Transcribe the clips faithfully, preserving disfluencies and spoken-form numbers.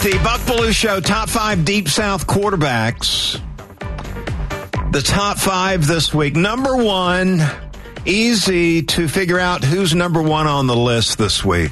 The Buck Belue Show, top five Deep South quarterbacks. The top five this week. Number one, easy to figure out who's number one on the list this week.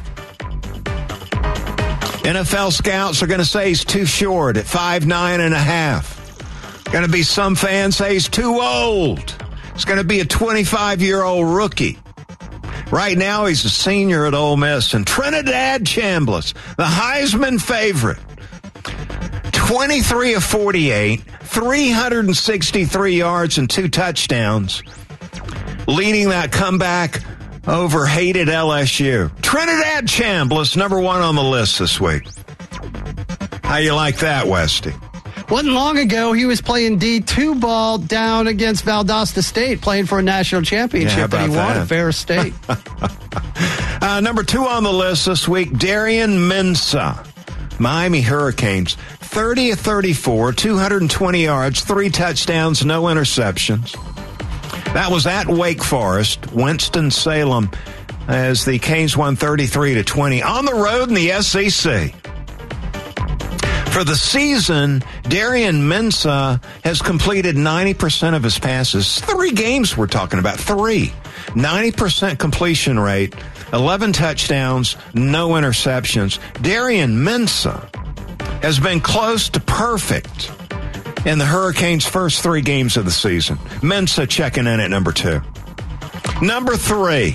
N F L scouts are going to say he's too short at five nine and a half. Going to be some fans say he's too old. It's going to be a twenty-five-year-old rookie. Right now, he's a senior at Ole Miss. And Trinidad Chambliss, the Heisman favorite, twenty-three of forty-eight, three hundred sixty-three yards and two touchdowns, leading that comeback over hated L S U. Trinidad Chambliss, number one on the list this week. How you like that, Westy? Wasn't long ago, he was playing D two ball down against Valdosta State, playing for a national championship, yeah, and he won at Ferris State. uh, number two on the list this week, Darian Mensah, Miami Hurricanes, thirty of thirty-four, two hundred twenty yards, three touchdowns, no interceptions. That was at Wake Forest, Winston-Salem, as the Canes won thirty-three to twenty on the road in the S E C. For the season, Darian Mensah has completed ninety percent of his passes. Three games we're talking about, three. ninety percent completion rate, eleven touchdowns, no interceptions. Darian Mensah has been close to perfect in the Hurricanes' first three games of the season. Mensah checking in at number two. Number three,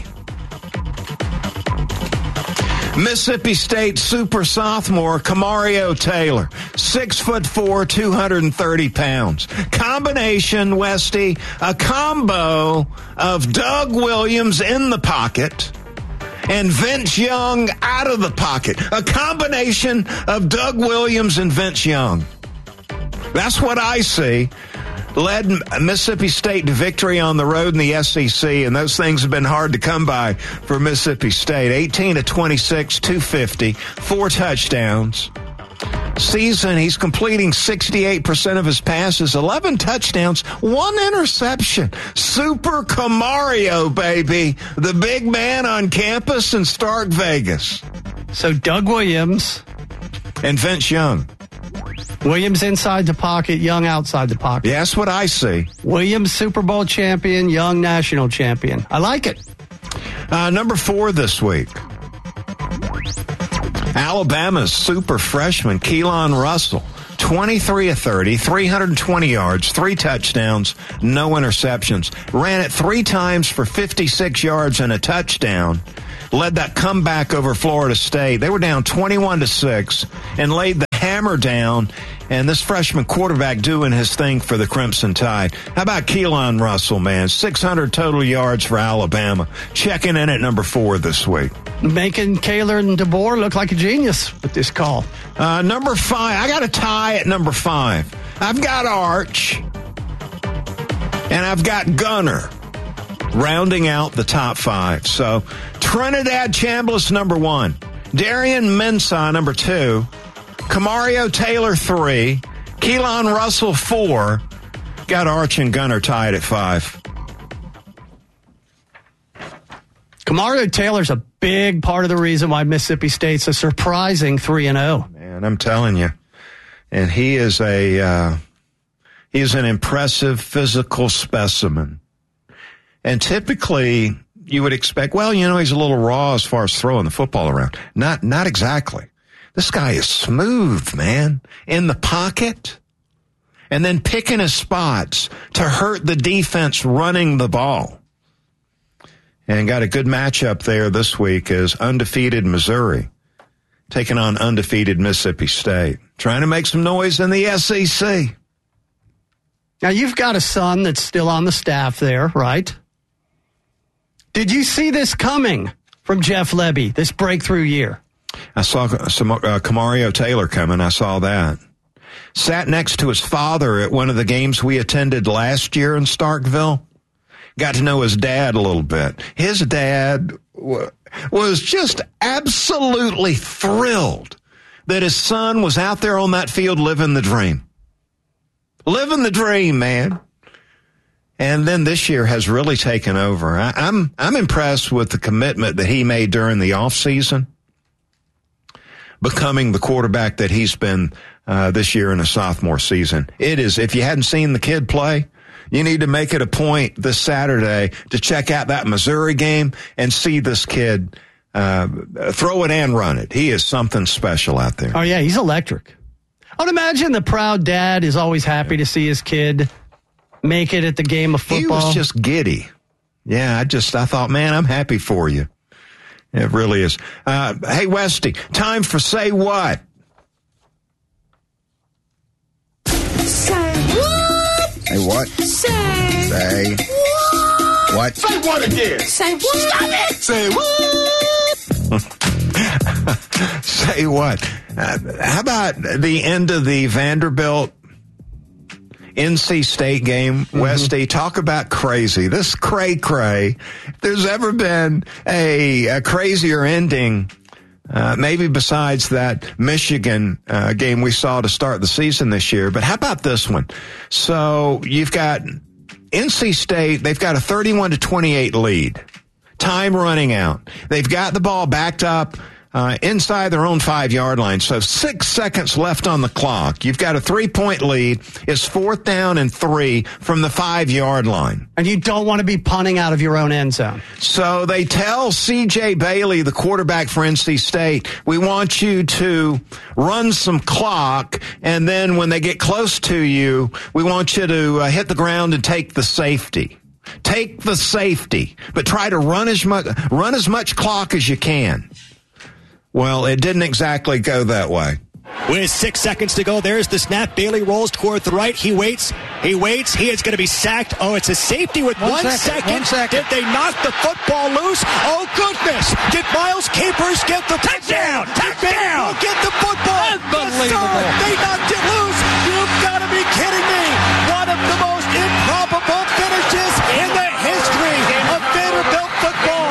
Mississippi State super sophomore Camario Taylor, six foot four, two hundred thirty pounds. Combination, Westy, a combo of Doug Williams in the pocket and Vince Young out of the pocket. A combination of Doug Williams and Vince Young. That's what I see. Led Mississippi State to victory on the road in the S E C, and those things have been hard to come by for Mississippi State. eighteen to twenty-six, two fifty, four touchdowns. Season, he's completing sixty-eight percent of his passes, eleven touchdowns, one interception. Super Camario, baby. The big man on campus in Stark Vegas. So Doug Williams. And Vince Young. Williams inside the pocket, Young outside the pocket. Yeah, that's what I see. Williams Super Bowl champion, Young national champion. I like it. Uh, number four this week. Alabama's super freshman, Keelan Russell. twenty-three of thirty, three hundred twenty yards, three touchdowns, no interceptions. Ran it three times for fifty-six yards and a touchdown. Led that comeback over Florida State. They were down twenty-one to six and laid the hammer down. And this freshman quarterback doing his thing for the Crimson Tide. How about Keelan Russell, man? six hundred total yards for Alabama. Checking in at number four this week. Making Kaler and DeBoer look like a genius with this call. Uh, number five. I got a tie at number five. I've got Arch. And I've got Gunner rounding out the top five. So Trinidad Chambliss, number one. Darian Mensah, number two. Camario Taylor, three. Keelan Russell, four. Got Arch and Gunner tied at five. Camario Taylor's a big part of the reason why Mississippi State's a surprising three and oh. Man, I'm telling you. And he is a uh, he is an impressive physical specimen. And typically, you would expect, well, you know, he's a little raw as far as throwing the football around. Not not exactly. This guy is smooth, man, in the pocket, and then picking his spots to hurt the defense running the ball. And got a good matchup there this week as undefeated Missouri taking on undefeated Mississippi State, trying to make some noise in the S E C. Now, you've got a son that's still on the staff there, right? Did you see this coming from Jeff Lebby, this breakthrough year? I saw some, uh, Camario Taylor coming. I saw that. Sat next to his father at one of the games we attended last year in Starkville. Got to know his dad a little bit. His dad w- was just absolutely thrilled that his son was out there on that field living the dream. Living the dream, man. And then this year has really taken over. I, I'm I'm impressed with the commitment that he made during the offseason. becoming the quarterback that he's been uh, this year in a sophomore season. It is, if you hadn't seen the kid play, you need to make it a point this Saturday to check out that Missouri game and see this kid uh, throw it and run it. He is something special out there. Oh, yeah, he's electric. I would imagine the proud dad is always happy yeah. to see his kid make it at the game of football. He was just giddy. Yeah, I just, I thought, man, I'm happy for you. It really is. Uh, hey, Westy, time for Say What? Say what? Say what? Say, Say what? What? Say what again? Say what? Stop it! Say what? Say what? Uh, how about the end of the Vanderbilt N C State game, mm-hmm. Westy? Talk about crazy. This cray-cray. If there's ever been a, a crazier ending, uh, maybe besides that Michigan uh, game we saw to start the season this year. But how about this one? So you've got N C State. They've got a thirty-one to twenty-eight lead. Time running out. They've got the ball backed up Uh, inside their own five-yard line. So six seconds left on the clock. You've got a three-point lead. It's fourth down and three from the five-yard line. And you don't want to be punting out of your own end zone. So they tell C J Bailey, the quarterback for N C State, we want you to run some clock, and then when they get close to you, we want you to uh, hit the ground and take the safety. Take the safety, but try to run as much, run as much clock as you can. Well, it didn't exactly go that way. With six seconds to go, there's the snap. Bailey rolls toward the right. He waits. He waits. He is going to be sacked. Oh, it's a safety with one, one second. second. One second. Did they knock the football loose? Oh, goodness. Did Miles Capers get the touchdown? Touchdown. Get the football. Unbelievable. Yes, they knocked it loose. You've got to be kidding me. One of the most improbable finishes in the history of Vanderbilt football.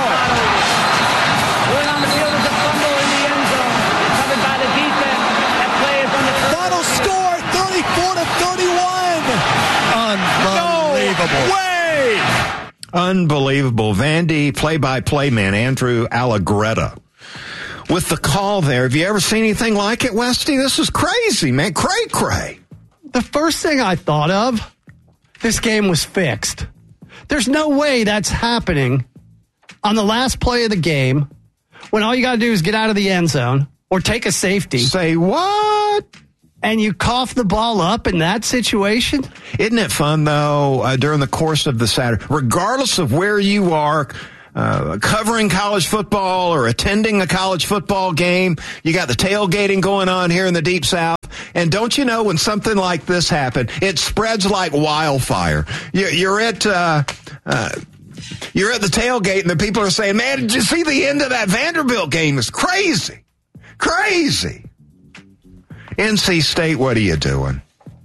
Going on the field with a fumble in the end zone. Covered by the defense. That play is on the final score, thirty-four to thirty-one. Unbelievable. No way. Unbelievable. Vandy play-by-play man, Andrew Allegretta, with the call there. Have you ever seen anything like it, Westy? This is crazy, man. Cray-cray. The first thing I thought of, this game was fixed. There's no way that's happening on the last play of the game when all you got to do is get out of the end zone or take a safety. Say what? And you cough the ball up in that situation? Isn't it fun, though, uh, during the course of the Saturday, regardless of where you are, uh, covering college football or attending a college football game, you got the tailgating going on here in the Deep South. And don't you know when something like this happened, it spreads like wildfire. You, you're at... Uh, uh, You're at the tailgate, and the people are saying, man, did you see the end of that Vanderbilt game? It's crazy. Crazy. N C State, what are you doing?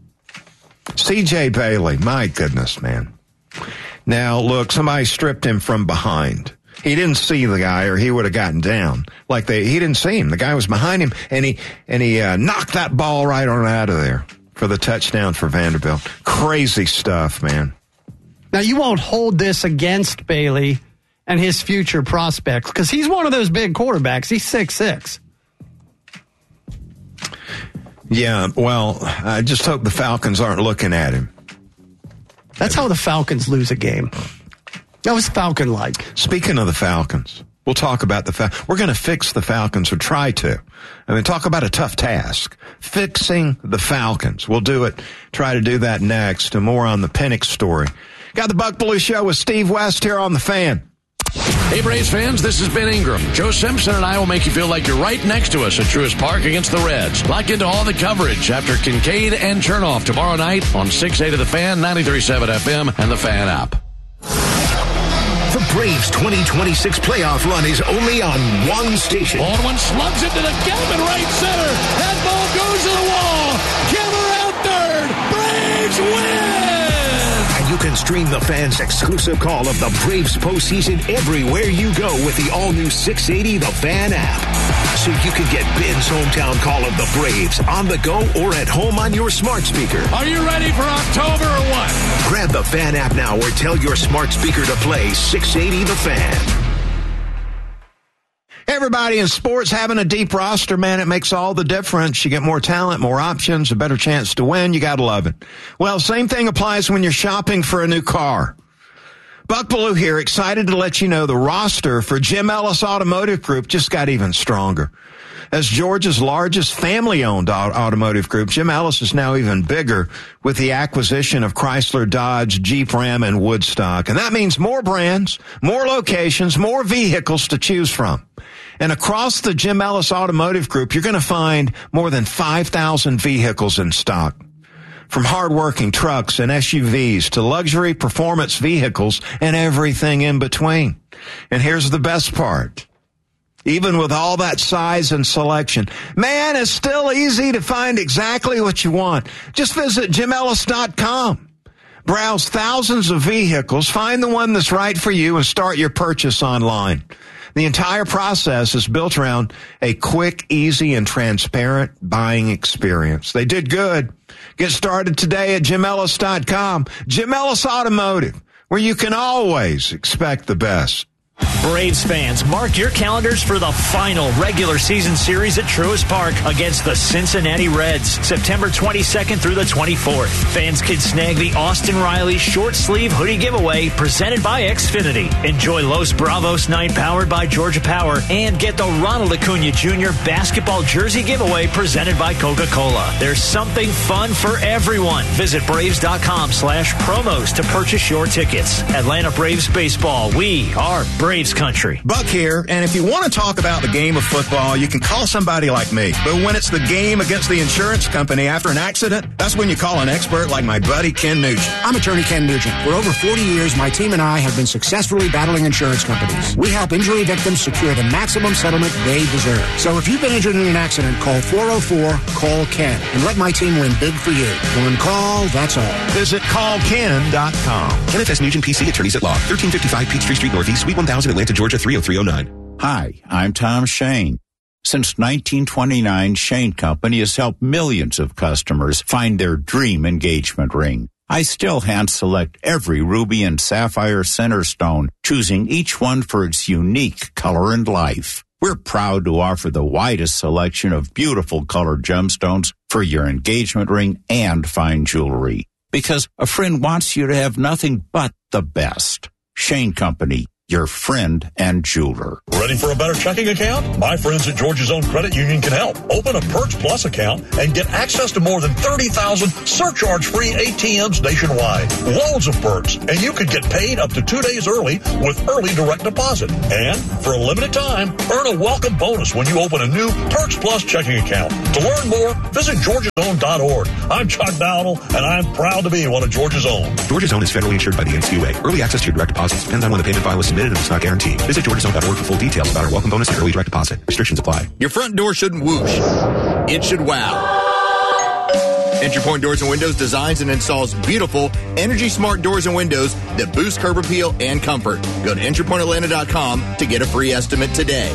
C J Bailey, my goodness, man. Now, look, somebody stripped him from behind. He didn't see the guy, or he would have gotten down. Like they, he didn't see him. The guy was behind him, and he and he uh, knocked that ball right on out of there for the touchdown for Vanderbilt. Crazy stuff, man. Now, you won't hold this against Bailey and his future prospects because he's one of those big quarterbacks. He's six six. Yeah, well, I just hope the Falcons aren't looking at him. That's how the Falcons lose a game. That was Falcon-like. Speaking of the Falcons, we'll talk about the Falcons. We're going to fix the Falcons, or try to. I mean, talk about a tough task. Fixing the Falcons. We'll do it. Try to do that next. And more on the Penix story. Got the Buck Belue Show with Steve West here on The Fan. Hey, Braves fans, this is Ben Ingram. Joe Simpson and I will make you feel like you're right next to us at Truist Park against the Reds. Lock into all the coverage after Kincaid and Chernoff tomorrow night on six eighty The Fan, ninety-three point seven F M, and The Fan app. The Braves' twenty twenty-six playoff run is only on one station. Baldwin slugs it to the gap in right center. That ball goes to the wall. Kimmer out third. Braves win! You can stream the Fan's exclusive call of the Braves postseason everywhere you go with the all-new six eighty The Fan app. So you can get Ben's hometown call of the Braves on the go or at home on your smart speaker. Are you ready for October or what? Grab the Fan app now or tell your smart speaker to play six eighty The Fan. Everybody in sports having a deep roster, man, it makes all the difference. You get more talent, more options, a better chance to win. You got to love it. Well, same thing applies when you're shopping for a new car. Buck Belue here, excited to let you know the roster for Jim Ellis Automotive Group just got even stronger. As Georgia's largest family-owned automotive group, Jim Ellis is now even bigger with the acquisition of Chrysler, Dodge, Jeep, Ram, and Woodstock. And that means more brands, more locations, more vehicles to choose from. And across the Jim Ellis Automotive Group, you're going to find more than five thousand vehicles in stock. From hard-working trucks and S U Vs to luxury performance vehicles and everything in between. And here's the best part. Even with all that size and selection, man, it's still easy to find exactly what you want. Just visit Jim Ellis dot com. Browse thousands of vehicles, find the one that's right for you, and start your purchase online. The entire process is built around a quick, easy, and transparent buying experience. They did good. Get started today at Jim Ellis dot com. Jim Ellis Automotive, where you can always expect the best. Braves fans, mark your calendars for the final regular season series at Truist Park against the Cincinnati Reds, September twenty-second through the twenty-fourth. Fans can snag the Austin Riley short sleeve hoodie giveaway presented by Xfinity. Enjoy Los Bravos night powered by Georgia Power and get the Ronald Acuna Junior basketball jersey giveaway presented by Coca-Cola. There's something fun for everyone. Visit Braves.com slash promos to purchase your tickets. Atlanta Braves baseball. We are Braves. Braves country. Buck here, and if you want to talk about the game of football, you can call somebody like me. But when it's the game against the insurance company after an accident, that's when you call an expert like my buddy Ken Nugent. I'm attorney Ken Nugent. For over forty years, my team and I have been successfully battling insurance companies. We help injury victims secure the maximum settlement they deserve. So if you've been injured in an accident, call four oh four, call Ken and let my team win big for you. One call, that's all. Visit call ken dot com. Kenneth S. Nugent, P C, Attorneys at Law, thirteen fifty-five Peachtree Street Northeast, Suite one thousand, Atlanta, Georgia, three oh three oh nine. Hi, I'm Tom Shane. Since nineteen twenty-nine, Shane Company has helped millions of customers find their dream engagement ring. I still hand select every ruby and sapphire center stone, choosing each one for its unique color and life. We're proud to offer the widest selection of beautiful colored gemstones for your engagement ring and fine jewelry. Because a friend wants you to have nothing but the best. Shane Company, your friend and jeweler. Ready for a better checking account? My friends at Georgia's Own Credit Union can help. Open a Perks Plus account and get access to more than thirty thousand surcharge-free A T Ms nationwide. Loads of perks, and you could get paid up to two days early with early direct deposit. And for a limited time, earn a welcome bonus when you open a new Perks Plus checking account. To learn more, visit georgias own dot org. I'm Chuck Dowdle, and I'm proud to be one of Georgia's Own. Georgia's Own is federally insured by the N C U A. Early access to your direct deposits depends on when the payment file is submitted and it's not guaranteed. Visit georgias own dot org for full details about our welcome bonus and early direct deposit. Restrictions apply. Your front door shouldn't whoosh. It should wow. EntryPoint Doors and Windows designs and installs beautiful, energy-smart doors and windows that boost curb appeal and comfort. Go to entry point atlanta dot com to get a free estimate today.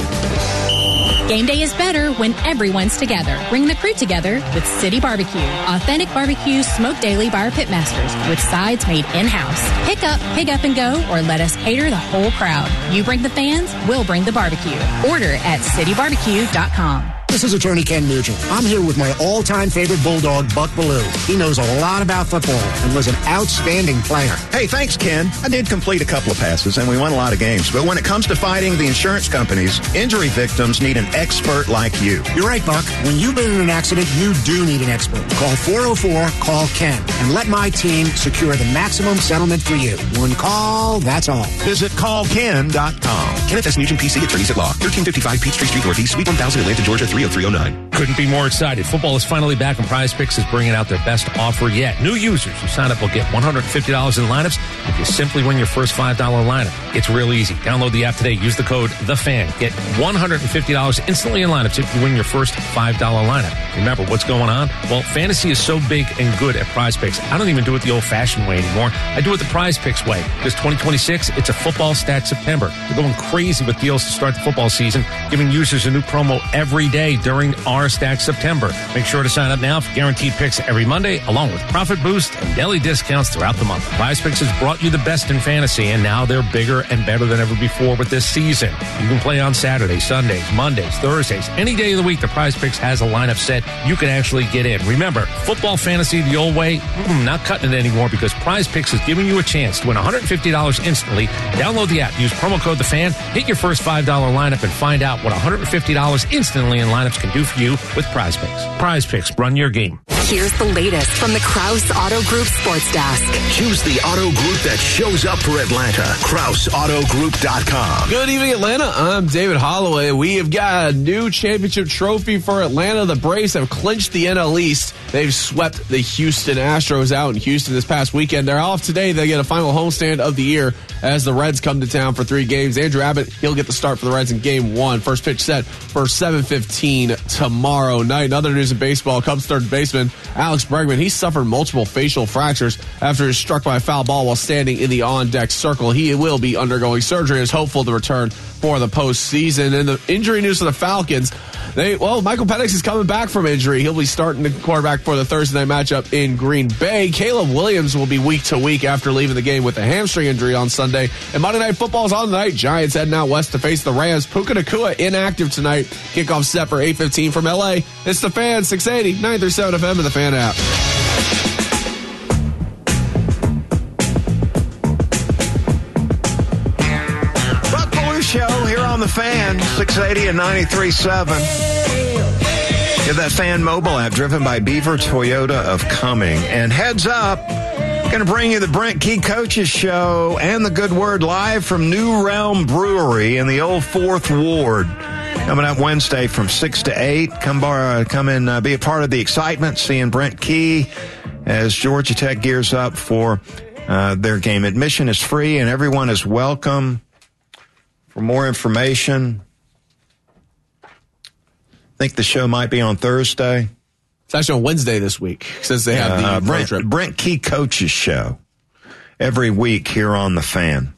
Game day is better when everyone's together. Bring the crew together with City Barbecue. Authentic barbecue smoked daily by our pitmasters with sides made in-house. Pick up, pick up and go, or let us cater the whole crowd. You bring the fans, we'll bring the barbecue. Order at city barbecue dot com. This is attorney Ken Nugent. I'm here with my all-time favorite bulldog, Buck Belue. He knows a lot about football and was an outstanding player. Hey, thanks, Ken. I did complete a couple of passes, and we won a lot of games. But when it comes to fighting the insurance companies, injury victims need an expert like you. You're right, Buck. When you've been in an accident, you do need an expert. Call four oh four, call Ken, and let my team secure the maximum settlement for you. One call, that's all. Visit call ken dot com. Kenneth S. Nugent, P C, Attorneys at Law, thirteen fifty-five Peachtree Street Northeast, Suite one thousand, Atlanta, Georgia, three oh three oh nine. Couldn't be more excited. Football is finally back, and Prize Picks is bringing out their best offer yet. New users who sign up will get one hundred fifty dollars in lineups if you simply win your first five dollars lineup. It's real easy. Download the app today. Use the code THEFAN. Get one hundred fifty dollars instantly in lineups if you win your first five dollars lineup. Remember, what's going on? Well, fantasy is so big and good at Prize Picks. I don't even do it the old-fashioned way anymore. I do it the Prize Picks way. Because twenty twenty-six, it's a football stat September. They're going crazy with deals to start the football season, giving users a new promo every day during our Power Stack September. Make sure to sign up now for guaranteed picks every Monday, along with profit boost and daily discounts throughout the month. Prize Picks has brought you the best in fantasy, and now they're bigger and better than ever before with this season. You can play on Saturdays, Sundays, Mondays, Thursdays, any day of the week. The Prize Picks has a lineup set you can actually get in. Remember, football fantasy the old way, mm, not cutting it anymore, because Prize Picks is giving you a chance to win one hundred fifty dollars instantly. Download the app, use promo code THEFAN, hit your first five dollars lineup, and find out what one hundred fifty dollars instantly in lineups can do for you with Prize Picks. Prize Picks, run your game. Here's the latest from the Krause Auto Group Sports Desk. Choose the auto group that shows up for Atlanta. Krause Auto Group dot com. Good evening, Atlanta. I'm David Holloway. We have got a new championship trophy for Atlanta. The Braves have clinched the N L East. They've swept the Houston Astros out in Houston this past weekend. They're off today. They get a final homestand of the year as the Reds come to town for three games. Andrew Abbott, he'll get the start for the Reds in game one. First pitch set for seven fifteen tomorrow night. In other news in baseball, Cubs third baseman Alex Bregman, he suffered multiple facial fractures after he was struck by a foul ball while standing in the on-deck circle. He will be undergoing surgery and is hopeful to return for the postseason. And the injury news for the Falcons, they well, Michael Penix is coming back from injury. He'll be starting the quarterback for the Thursday night matchup in Green Bay. Caleb Williams will be week to week after leaving the game with a hamstring injury on Sunday. And Monday Night Football is on tonight. Giants heading out west to face the Rams. Puka Nacua inactive tonight. Kickoff set for eight fifteen from L A. It's the Fan, six eighty, nine thirty-seven F M and the Fan app. Buck Belue Show here on the Fan, six eighty and ninety-three point seven. Get that Fan mobile app driven by Beaver Toyota of Cumming. And heads up, going to bring you the Brent Key Coaches Show and the Good Word live from New Realm Brewery in the old Fourth Ward. Coming up Wednesday from six to eight. Come, bar, come and uh, be a part of the excitement, seeing Brent Key as Georgia Tech gears up for uh, their game. Admission is free and everyone is welcome. For more information, I think the show might be on Thursday. It's actually on Wednesday this week, since they have the uh, Brent, trip. Brent Key Coaches Show every week here on the Fan.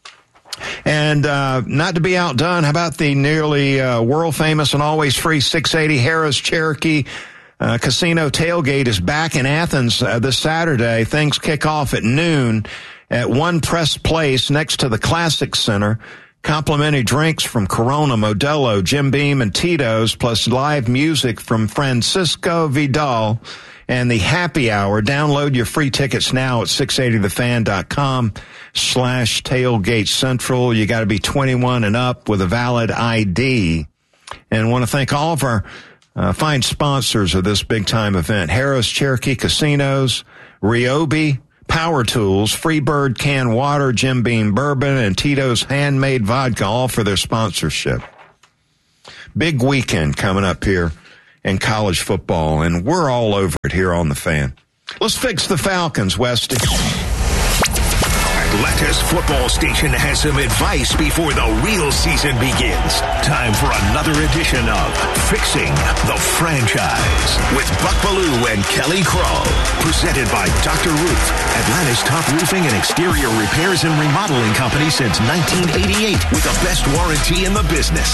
And uh, not to be outdone, how about the nearly uh, world-famous and always free six eighty Harrah's Cherokee uh, Casino Tailgate is back in Athens uh, this Saturday. Things kick off at noon at One Press Place next to the Classic Center. Complimentary drinks from Corona, Modelo, Jim Beam, and Tito's, plus live music from Francisco Vidal and the happy hour. Download your free tickets now at six eighty the fan dot com slash tailgate central. You got to be twenty-one and up with a valid I D. And want to thank all of our uh, fine sponsors of this big-time event. Harrah's Cherokee Casinos, Ryobi, Power Tools, Freebird Canned Water, Jim Beam Bourbon, and Tito's Handmade Vodka, all for their sponsorship. Big weekend coming up here in college football, and we're all over it here on the Fan. Let's fix the Falcons, Westy. Atlanta's football station has some advice before the real season begins. Time for another edition of Fixing the Franchise with Buck Belue and Kelly Crow. Presented by Doctor Ruth, Atlanta's top roofing and exterior repairs and remodeling company since nineteen eighty-eight with the best warranty in the business.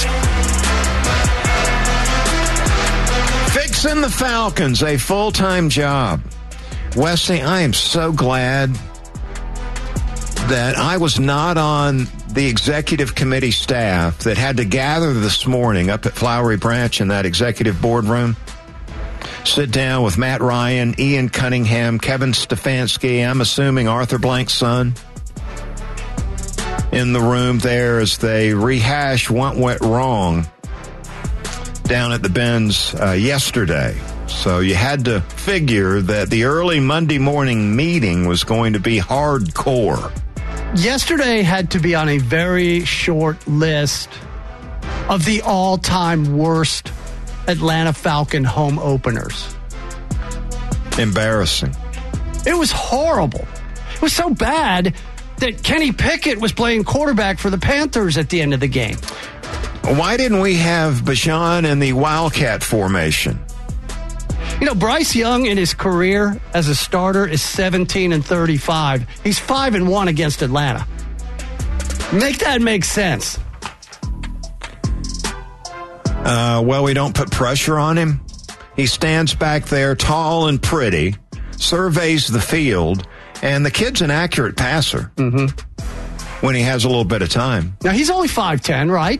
Fixing the Falcons, a full-time job. Wesley, I am so glad that I was not on the executive committee staff that had to gather this morning up at Flowery Branch in that executive boardroom, sit down with Matt Ryan, Ian Cunningham, Kevin Stefanski, I'm assuming Arthur Blank's son, in the room there as they rehash what went wrong down at the Benz uh, yesterday. So you had to figure that the early Monday morning meeting was going to be hardcore. Yesterday had to be on a very short list of the all-time worst Atlanta Falcon home openers. Embarrassing. It was horrible. It was so bad that Kenny Pickett was playing quarterback for the Panthers at the end of the game. Why didn't we have Bijan in the Wildcat formation? You know, Bryce Young in his career as a starter is seventeen and thirty-five. He's five and one against Atlanta. Make that make sense. Uh, well, we don't put pressure on him. He stands back there tall and pretty, surveys the field, and the kid's an accurate passer mm-hmm. when he has a little bit of time. Now, he's only five ten, right?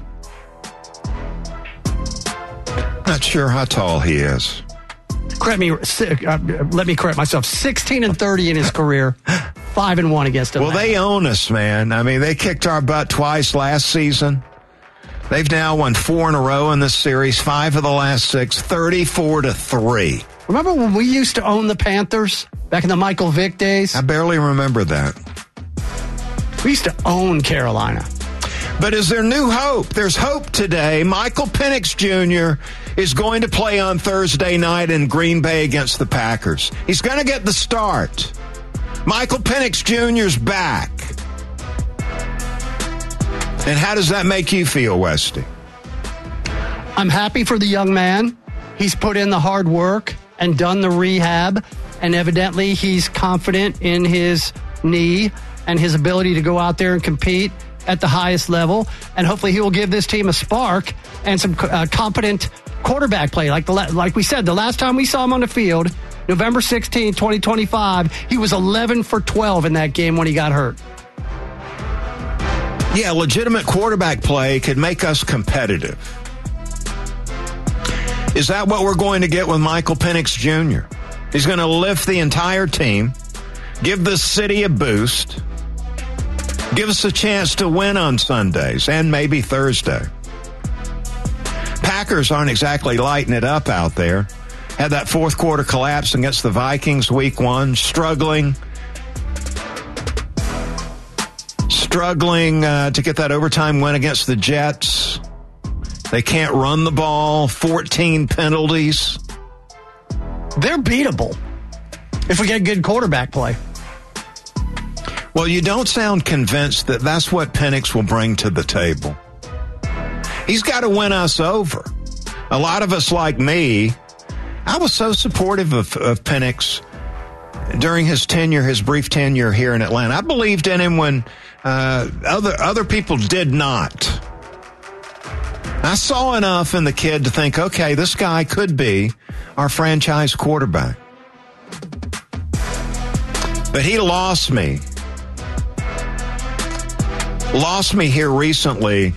Not sure how tall he is. Correct me. Uh, let me correct myself. sixteen and thirty in his career. Five and one against Atlanta. Well, they own us, man. I mean, they kicked our butt twice last season. They've now won four in a row in this series, five of the last six, thirty-four to three. Remember when we used to own the Panthers back in the Michael Vick days? I barely remember that. We used to own Carolina. But is there new hope? There's hope today. Michael Penix Junior is going to play on Thursday night in Green Bay against the Packers. He's going to get the start. Michael Penix Junior's back. And how does that make you feel, Westy? I'm happy for the young man. He's put in the hard work and done the rehab, and evidently he's confident in his knee and his ability to go out there and compete at the highest level, and hopefully he will give this team a spark and some uh, competent quarterback play. Like the like we said, the last time we saw him on the field, November sixteenth, twenty twenty-five, he was eleven for twelve in that game when he got hurt. Yeah, legitimate quarterback play could make us competitive. Is that what we're going to get with Michael Penix Junior? He's going to lift the entire team, give the city a boost, give us a chance to win on Sundays and maybe Thursday. Packers aren't exactly lighting it up out there. Had that fourth quarter collapse against the Vikings week one, struggling. Struggling uh, to get that overtime win against the Jets. They can't run the ball, fourteen penalties. They're beatable if we get good quarterback play. Well, you don't sound convinced that that's what Penix will bring to the table. He's got to win us over. A lot of us, like me, I was so supportive of, of Penix during his tenure, his brief tenure here in Atlanta. I believed in him when uh, other other people did not. I saw enough in the kid to think, okay, this guy could be our franchise quarterback. But he lost me. Lost me here recently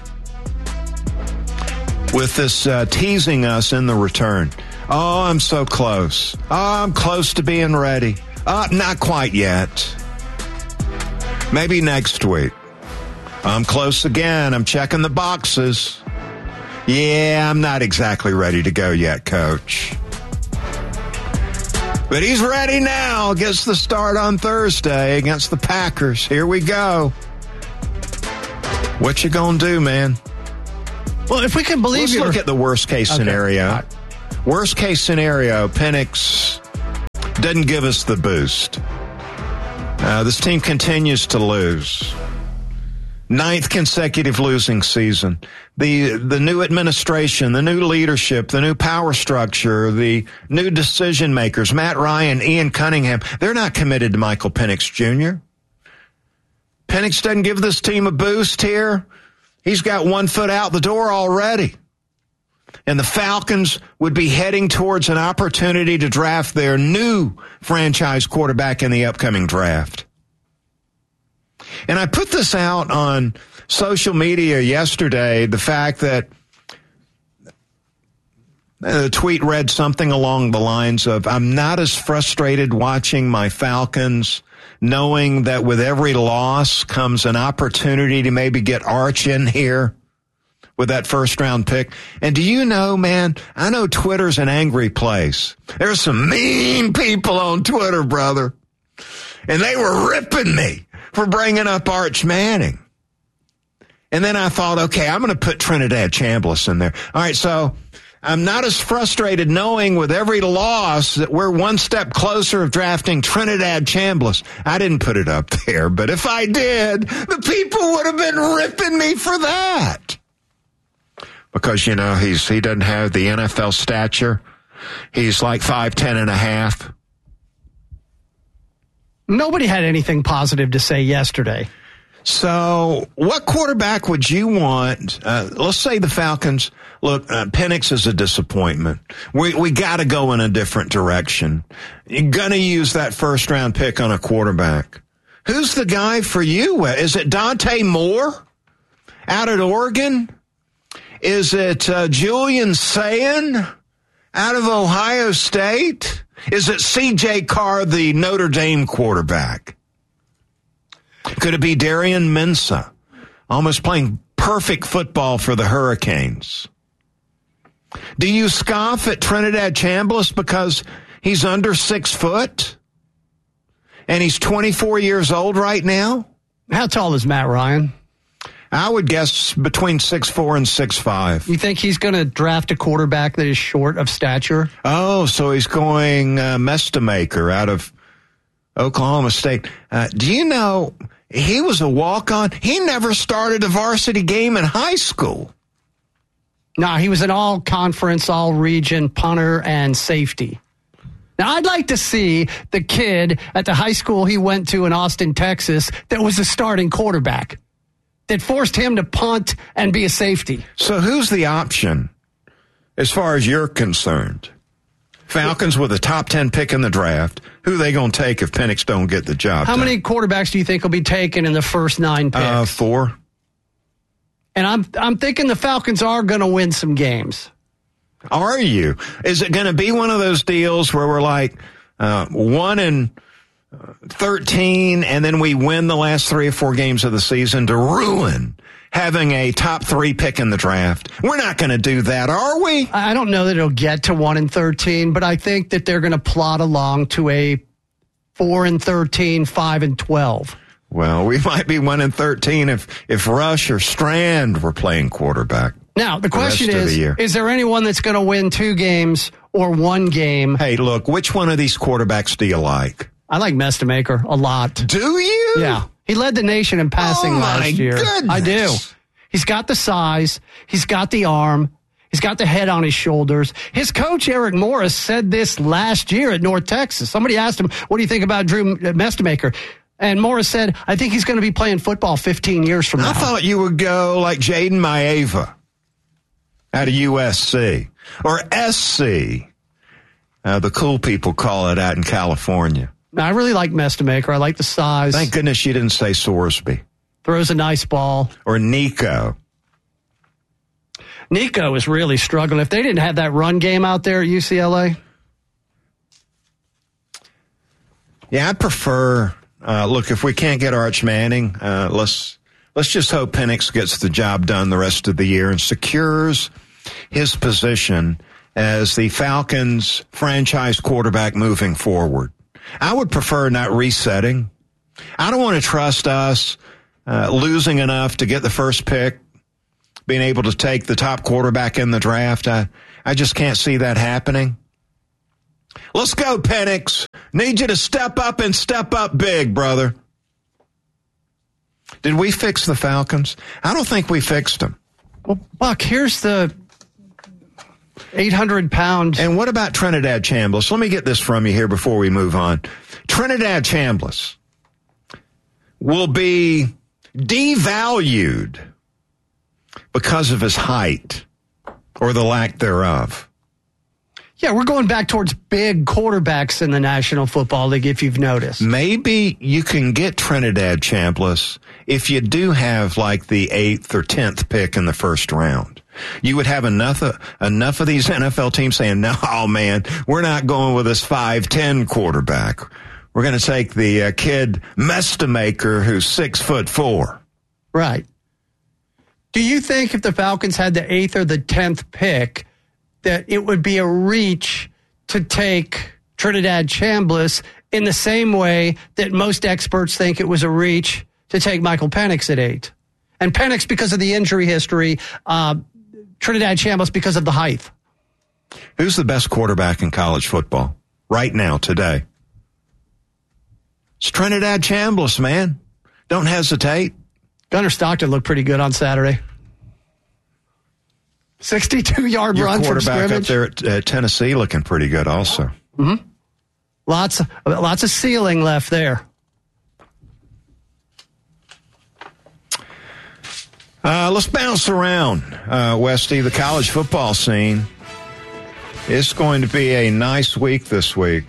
with this uh, teasing us in the return. Oh, I'm so close. Oh, I'm close to being ready. Uh, not quite yet. Maybe next week. I'm close again. I'm checking the boxes. Yeah, I'm not exactly ready to go yet, Coach. But he's ready now. Gets the start on Thursday against the Packers. Here we go. What you gonna do, man? Well, if we can believe Let's you. look at the worst case Okay. scenario. Right. Worst case scenario, Penix doesn't give us the boost. Uh, this team continues to lose. Ninth consecutive losing season. The the new administration, the new leadership, the new power structure, the new decision makers, Matt Ryan, Ian Cunningham, they're not committed to Michael Penix Junior Penix doesn't give this team a boost here. He's got one foot out the door already. And the Falcons would be heading towards an opportunity to draft their new franchise quarterback in the upcoming draft. And I put this out on social media yesterday, the fact that the tweet read something along the lines of, I'm not as frustrated watching my Falcons knowing that with every loss comes an opportunity to maybe get Arch in here with that first round pick. And do you know, man, I know Twitter's an angry place. There's some mean people on Twitter, brother. And they were ripping me for bringing up Arch Manning. And then I thought, okay, I'm going to put Trinidad Chambliss in there. All right, so I'm not as frustrated knowing with every loss that we're one step closer of drafting Trinidad Chambliss. I didn't put it up there, but if I did, the people would have been ripping me for that. Because, you know, he's he doesn't have the N F L stature. He's like five ten and a half. Nobody had anything positive to say yesterday. So, what quarterback would you want? Uh, let's say the Falcons. Look, uh, Penix is a disappointment. We we got to go in a different direction. You're gonna use that first round pick on a quarterback. Who's the guy for you? Is it Dante Moore out at Oregon? Is it uh, Julian Sayin out of Ohio State? Is it C J Carr, the Notre Dame quarterback? Could it be Darian Mensah, almost playing perfect football for the Hurricanes? Do you scoff at Trinidad Chambliss because he's under six foot and he's twenty-four years old right now? How tall is Matt Ryan? I would guess between six four and six five. You think he's going to draft a quarterback that is short of stature? Oh, so he's going uh, Mestamaker out of Oklahoma State. Uh, do you know he was a walk-on? He never started a varsity game in high school. No, he was an all-conference, all-region punter and safety. Now, I'd like to see the kid at the high school he went to in Austin, Texas, that was a starting quarterback, that forced him to punt and be a safety. So who's the option as far as you're concerned? Falcons with a top ten pick in the draft. Who are they going to take if Penix don't get the job How done? many quarterbacks do you think will be taken in the first nine picks? Uh, four. And I'm I'm thinking the Falcons are going to win some games. Are you? Is it going to be one of those deals where we're like uh, one and thirteen, and then we win the last three or four games of the season to ruin having a top three pick in the draft? We're not going to do that, are we? I don't know that it'll get to one and thirteen, but I think that they're going to plot along to a four and thirteen, five and twelve. Well, we might be one and thirteen if if Rush or Strand were playing quarterback. Now, the question rest of is, the year. is there anyone that's going to win two games or one game? Hey, look, which one of these quarterbacks do you like? I like Mestamaker a lot. Do you? Yeah. He led the nation in passing Oh, last my year. goodness. I do. He's got the size. He's got the arm. He's got the head on his shoulders. His coach, Eric Morris, said this last year at North Texas. Somebody asked him, what do you think about Drew Mestamaker? And Morris said, I think he's going to be playing football fifteen years from now. I thought you would go like Jaden Maeva out of U S C or S C. Uh, the cool people call it out in California. I really like Mestamaker. I like the size. Thank goodness you didn't say Sorsby. Throws a nice ball. Or Nico. Nico is really struggling. If they didn't have that run game out there at U C L A. Yeah, I prefer, uh, look, if we can't get Arch Manning, uh, let's, let's just hope Penix gets the job done the rest of the year and secures his position as the Falcons franchise quarterback moving forward. I would prefer not resetting. I don't want to trust us uh, losing enough to get the first pick, being able to take the top quarterback in the draft. I, I just can't see that happening. Let's go, Penix. Need you to step up and step up big, brother. Did we fix the Falcons? I don't think we fixed them. Well, Buck, here's the eight hundred pound. And what about Trinidad Chambliss? Let me get this from you here before we move on. Trinidad Chambliss will be devalued because of his height or the lack thereof. Yeah, we're going back towards big quarterbacks in the National Football League, if you've noticed. Maybe you can get Trinidad Chambliss if you do have like the eighth or tenth pick in the first round. You would have enough of, enough of these N F L teams saying, no, man, we're not going with this five ten quarterback. We're going to take the uh, kid Mestamaker who's six foot four. Right. Do you think if the Falcons had the eighth or the tenth pick, that it would be a reach to take Trinidad Chambliss in the same way that most experts think it was a reach to take Michael Penix at eight? And Penix because of the injury history, uh, Trinidad Chambliss because of the height. Who's the best quarterback in college football right now, today? It's Trinidad Chambliss, man. Don't hesitate. Gunnar Stockton looked pretty good on Saturday. sixty-two-yard Your run from quarterback scrimmage. up there at uh, Tennessee looking pretty good also. Mm-hmm. Lots of, lots of ceiling left there. Uh, let's bounce around, uh, Westy, the college football scene. It's going to be a nice week this week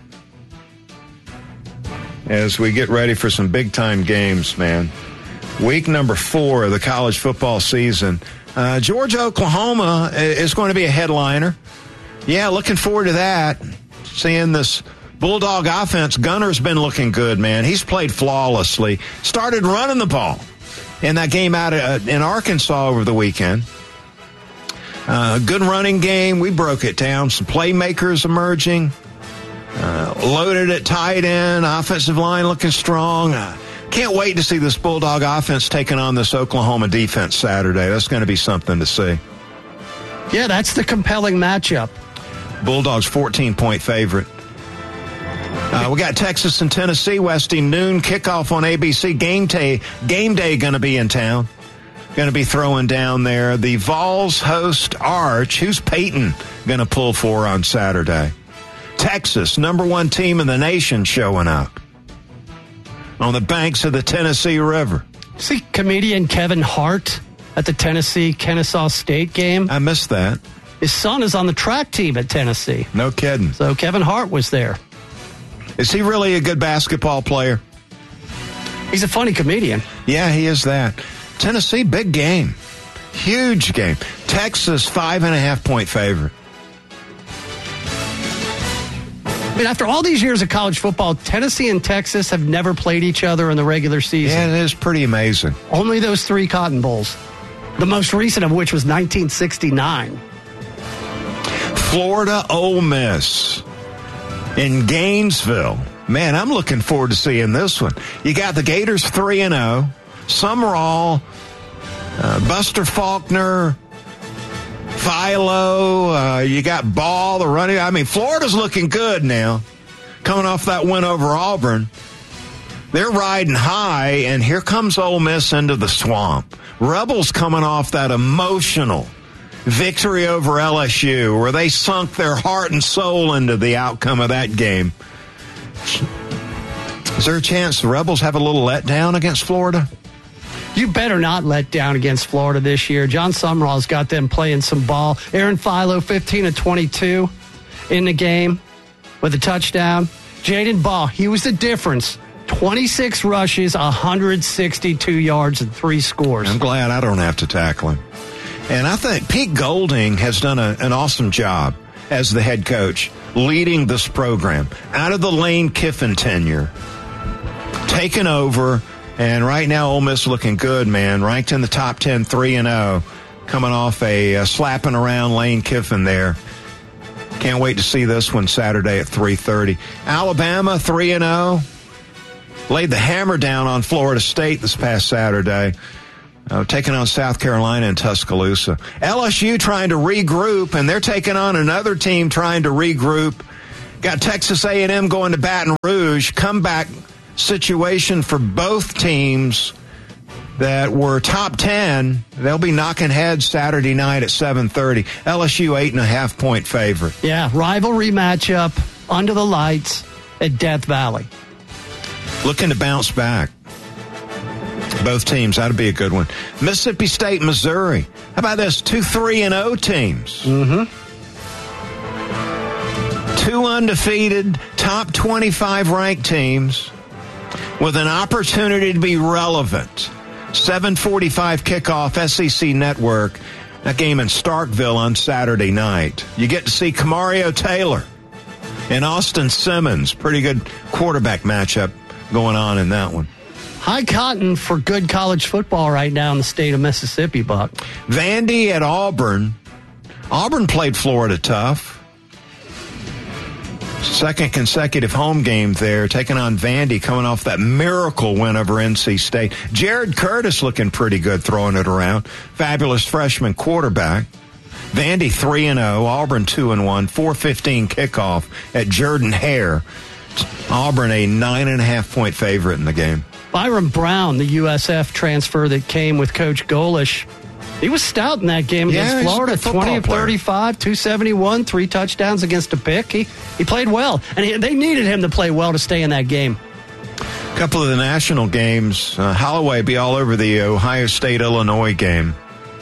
as we get ready for some big-time games, man. Week number four of the college football season. Uh, Georgia, Oklahoma is going to be a headliner. Yeah, looking forward to that. Seeing this Bulldog offense. Gunner's been looking good, man. He's played flawlessly. Started running the ball in that game out uh, in Arkansas over the weekend. Uh, good running game. We broke it down. Some playmakers emerging. Uh, loaded at tight end. Offensive line looking strong. Uh, can't wait to see this Bulldog offense taking on this Oklahoma defense Saturday. That's going to be something to see. Yeah, that's the compelling matchup. Bulldogs fourteen-point favorite. Uh, we got Texas and Tennessee, Westy, noon kickoff on A B C. Game day, game day going to be in town. Going to be throwing down there. The Vols host Arch. Who's Peyton going to pull for on Saturday? Texas, number one team in the nation, showing up on the banks of the Tennessee River. See comedian Kevin Hart at the Tennessee-Kennesaw State game? I missed that. His son is on the track team at Tennessee. No kidding. So Kevin Hart was there. Is he really a good basketball player? He's a funny comedian. Yeah, he is that. Tennessee, big game. Huge game. Texas, five and a half point favorite. I mean, after all these years of college football, Tennessee and Texas have never played each other in the regular season. Yeah, it is pretty amazing. Only those three Cotton Bowls. The most recent of which was nineteen sixty-nine. Florida Ole Miss in Gainesville. Man, I'm looking forward to seeing this one. You got the Gators three and oh. Summerall, uh, Buster Faulkner, Philo, uh, you got Ball, the running. I mean, Florida's looking good now. Coming off that win over Auburn. They're riding high, and here comes Ole Miss into the swamp. Rebels coming off that emotional victory over L S U, where they sunk their heart and soul into the outcome of that game. Is there a chance the Rebels have a little letdown against Florida? You better not let down against Florida this year. John Summerall's got them playing some ball. Aaron Philo, fifteen of twenty-two in the game with a touchdown. Jaden Ball, he was the difference. twenty-six rushes, one hundred sixty-two yards, and three scores. I'm glad I don't have to tackle him. And I think Pete Golding has done a, an awesome job as the head coach, leading this program out of the Lane Kiffin tenure, taken over, and right now Ole Miss looking good, man. Ranked in the top ten, three and oh, coming off a, a slapping around Lane Kiffin there. Can't wait to see this one Saturday at three thirty. Alabama, three and oh. Laid the hammer down on Florida State this past Saturday. Uh, taking on South Carolina and Tuscaloosa. L S U trying to regroup, and they're taking on another team trying to regroup. Got Texas A and M going to Baton Rouge. Comeback situation for both teams that were top ten. They'll be knocking heads Saturday night at seven thirty. L S U eight and a half point favorite. Yeah, rivalry matchup under the lights at Death Valley. Looking to bounce back. Both teams, that'd be a good one. Mississippi State, Missouri. How about this? Two three and oh teams. Mm-hmm. Two undefeated, top twenty-five ranked teams with an opportunity to be relevant. seven forty-five kickoff, S E C Network. That game in Starkville on Saturday night. You get to see Camario Taylor and Austin Simmons. Pretty good quarterback matchup going on in that one. High cotton for good college football right now in the state of Mississippi, Buck. Vandy at Auburn. Auburn played Florida tough. Second consecutive home game there, taking on Vandy, coming off that miracle win over N C State. Jared Curtis looking pretty good, throwing it around. Fabulous freshman quarterback. Vandy three and oh, Auburn two and one, four fifteen kickoff at Jordan Hare. Auburn a nine and a half point favorite in the game. Byron Brown, the U S F transfer that came with Coach Golish, he was stout in that game yeah, against Florida. twenty of thirty-five, two seventy-one, three touchdowns against a pick. He he played well, and he, they needed him to play well to stay in that game. A couple of the national games, uh, Holloway be all over the Ohio State-Illinois game.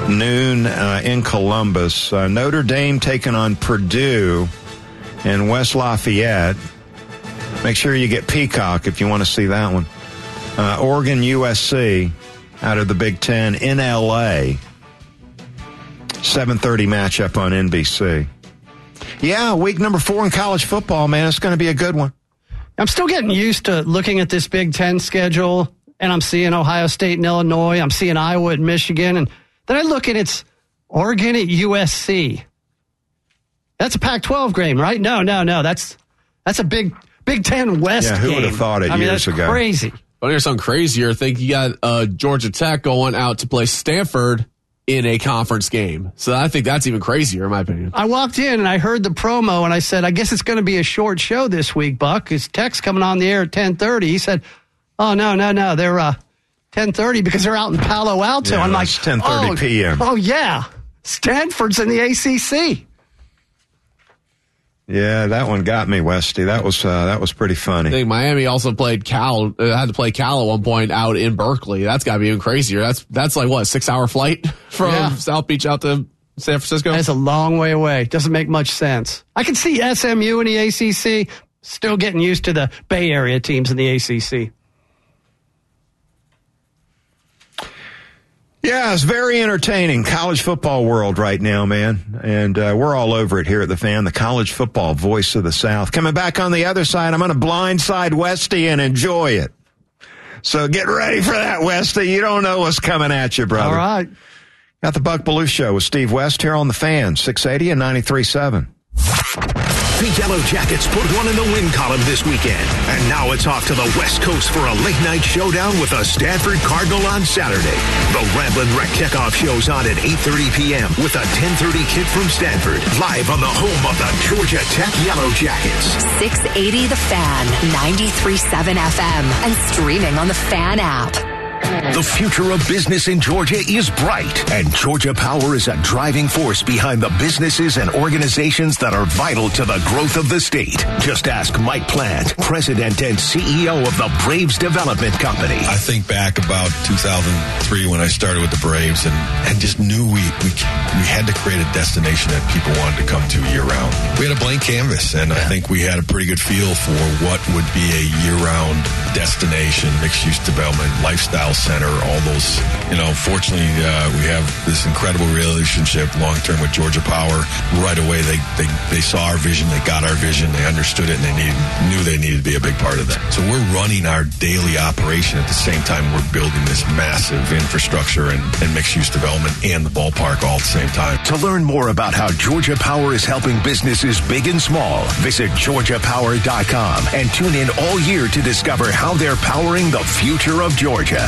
noon uh, in Columbus. Uh, Notre Dame taking on Purdue in West Lafayette. Make sure you get Peacock if you want to see that one. Uh, Oregon U S C out of the Big Ten in L A. seven thirty matchup on N B C. Yeah, week number four in college football, man. It's going to be a good one. I'm still getting used to looking at this Big Ten schedule, and I'm seeing Ohio State and Illinois. I'm seeing Iowa and Michigan, and then I look at it's Oregon at U S C. That's a Pac twelve game, right? No, no, no. That's that's a big Big Ten West game. Yeah, who game. would have thought it I mean, years that's ago? Crazy. But here's something crazier. I think you got uh, Georgia Tech going out to play Stanford in a conference game. So I think that's even crazier, in my opinion. I walked in and I heard the promo and I said, I guess it's going to be a short show this week, Buck, because Tech's coming on the air at ten thirty. He said, oh, no, no, no. They're uh, ten thirty because they're out in Palo Alto. Yeah, I'm like, ten thirty oh, p.m. Oh, yeah. Stanford's in the A C C. Yeah, that one got me, Westy. That was uh, that was pretty funny. I think Miami also played Cal, uh, had to play Cal at one point out in Berkeley. That's got to be even crazier. That's that's like, what, a six-hour flight from Yeah. South Beach out to San Francisco? That's a long way away. Doesn't make much sense. I can see S M U in the A C C, still getting used to the Bay Area teams in the A C C. Yeah, it's very entertaining. College football world right now, man. And uh, we're all over it here at The Fan, the college football voice of the South. Coming back on the other side, I'm going to blindside Westy and enjoy it. So get ready for that, Westy. You don't know what's coming at you, brother. All right. Got the Buck Belue Show with Steve West here on The Fan, six eighty and ninety-three point seven. The Yellow Jackets put one in the win column this weekend. And now it's off to the West Coast for a late-night showdown with the Stanford Cardinal on Saturday. The Ramblin' Wreck Kickoff show's on at eight thirty p.m. with a ten thirty kick from Stanford. Live on the home of the Georgia Tech Yellow Jackets. six eighty The Fan, ninety-three point seven F M, and streaming on the Fan app. The future of business in Georgia is bright, and Georgia Power is a driving force behind the businesses and organizations that are vital to the growth of the state. Just ask Mike Plant, President and C E O of the Braves Development Company. I think back about two thousand three when I started with the Braves and, and just knew we, we we had to create a destination that people wanted to come to year-round. We had a blank canvas, and I think we had a pretty good feel for what would be a year-round destination, mixed-use development, lifestyle center, all those. You know, fortunately, uh, we have this incredible relationship long-term with Georgia Power. Right away, they, they, they saw our vision, they got our vision, they understood it, and they needed, knew they needed to be a big part of that. So we're running our daily operation at the same time we're building this massive infrastructure and, and mixed-use development and the ballpark all at the same time. To learn more about how Georgia Power is helping businesses big and small, visit georgia power dot com and tune in all year to discover how they're powering the future of Georgia.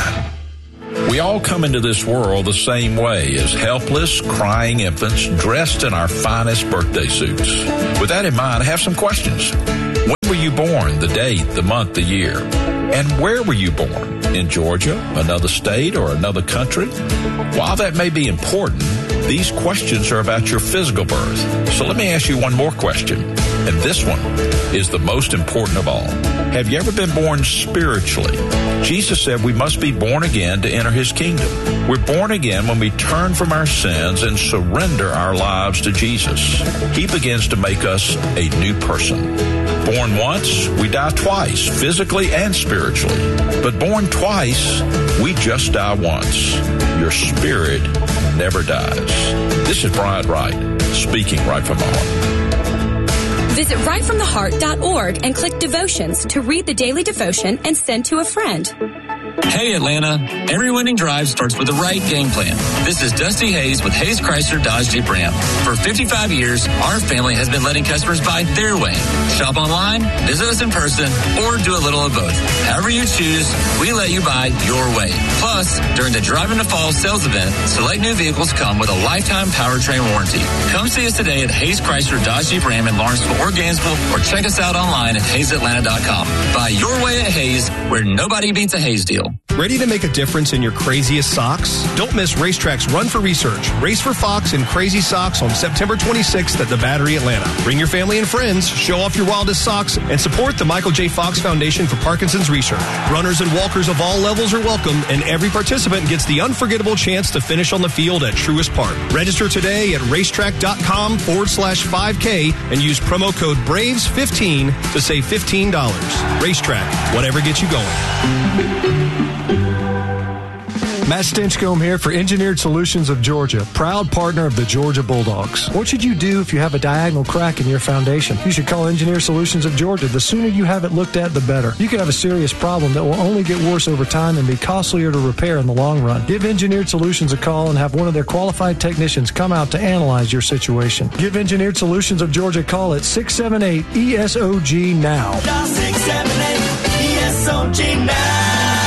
We all come into this world the same way, as helpless, crying infants dressed in our finest birthday suits. With that in mind, I have some questions. When were you born? The date, the month, the year? And where were you born? In Georgia, another state, or another country? While that may be important, these questions are about your physical birth. So let me ask you one more question. And this one is the most important of all. Have you ever been born spiritually? Jesus said we must be born again to enter his kingdom. We're born again when we turn from our sins and surrender our lives to Jesus. He begins to make us a new person. Born once, we die twice, physically and spiritually. But born twice, we just die once. Your spirit never dies. This is Bryant Wright, speaking right from the heart. Visit right from the heart dot org and click Devotions to read the daily devotion and send to a friend. Hey Atlanta, every winning drive starts with the right game plan. This is Dusty Hayes with Hayes Chrysler Dodge Jeep Ram. For fifty-five years, our family has been letting customers buy their way. Shop online, visit us in person, or do a little of both. However you choose, we let you buy your way. Plus, during the Drive into Fall sales event, select new vehicles come with a lifetime powertrain warranty. Come see us today at Hayes Chrysler Dodge Jeep Ram in Lawrenceville or Gainesville, or check us out online at hayes atlanta dot com. Buy your way at Hayes, where nobody beats a Hayes deal. Deal. Ready to make a difference in your craziest socks? Don't miss Racetrack's Run for Research, Race for Fox, and Crazy Socks on September twenty-sixth at the Battery, Atlanta. Bring your family and friends, show off your wildest socks, and support the Michael J. Fox Foundation for Parkinson's Research. Runners and walkers of all levels are welcome, and every participant gets the unforgettable chance to finish on the field at Truist Park. Register today at racetrack.com forward slash 5K and use promo code BRAVES fifteen to save fifteen dollars. Racetrack, whatever gets you going. Matt Stinchcomb here for Engineered Solutions of Georgia, proud partner of the Georgia Bulldogs. What should you do if you have a diagonal crack in your foundation? You should call Engineered Solutions of Georgia. The sooner you have it looked at, the better. You could have a serious problem that will only get worse over time and be costlier to repair in the long run. Give Engineered Solutions a call and have one of their qualified technicians come out to analyze your situation. Give Engineered Solutions of Georgia a call at six seven eight E S O G now. six seven eight E S O G now.